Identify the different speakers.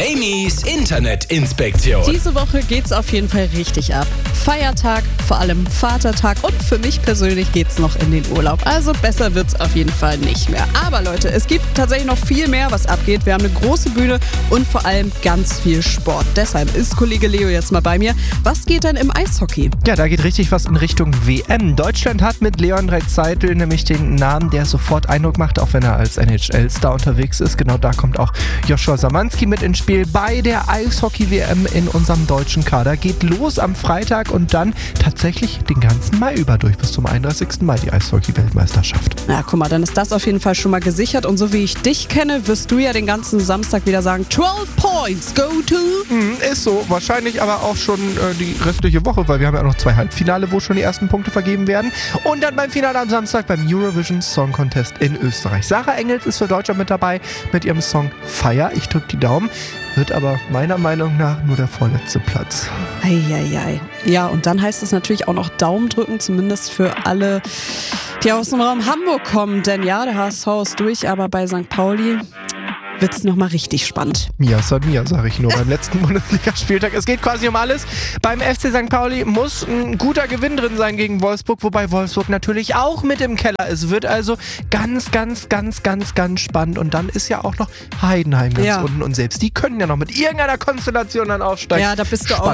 Speaker 1: Amy's Internetinspektion.
Speaker 2: Diese Woche geht's auf jeden Fall richtig ab. Feiertag, vor allem Vatertag und für mich persönlich geht's noch in den Urlaub. Also besser wird's auf jeden Fall nicht mehr. Aber Leute, es gibt tatsächlich noch viel mehr, was abgeht. Wir haben eine große Bühne und vor allem ganz viel Sport. Deshalb ist Kollege Leo jetzt mal bei mir. Was geht denn im Eishockey?
Speaker 3: Ja, da geht richtig was in Richtung WM. Deutschland hat mit Leon Draisaitl nämlich den Namen, der sofort Eindruck macht, auch wenn er als NHL-Star unterwegs ist. Genau da kommt auch Joshua Samanski mit ins Spiel bei der Eishockey-WM in unserem deutschen Kader. Geht los am Freitag und dann tatsächlich den ganzen Mai über durch, bis zum 31. Mai die Eishockey-Weltmeisterschaft.
Speaker 2: Na, guck mal, dann ist das auf jeden Fall schon mal gesichert. Und so wie ich dich kenne, wirst du ja den ganzen Samstag wieder sagen, 12 Points, go to...
Speaker 3: Ist so, wahrscheinlich aber auch schon die restliche Woche, weil wir haben ja auch noch 2 Halbfinale, wo schon die ersten Punkte vergeben werden. Und dann beim Finale am Samstag beim Eurovision Song Contest in Österreich. Sarah Engels ist für Deutschland mit dabei mit ihrem Song Fire. Ich drücke die Daumen. Wird aber meiner Meinung nach nur der vorletzte Platz.
Speaker 2: Eieiei. Ja, und dann heißt es natürlich auch noch Daumen drücken, zumindest für alle, die aus dem Raum Hamburg kommen. Denn ja, der HSV ist durch, aber bei St. Pauli wird's nochmal richtig spannend.
Speaker 3: Mia San Mia, sage ich nur beim letzten Bundesligaspieltag. Es geht quasi um alles. Beim FC St. Pauli muss ein guter Gewinn drin sein gegen Wolfsburg, wobei Wolfsburg natürlich auch mit im Keller ist. Wird also ganz spannend. Und dann ist ja auch noch Heidenheim ganz unten. Und selbst die können ja noch mit irgendeiner Konstellation dann aufsteigen.
Speaker 2: Ja, da bist du
Speaker 3: spannend.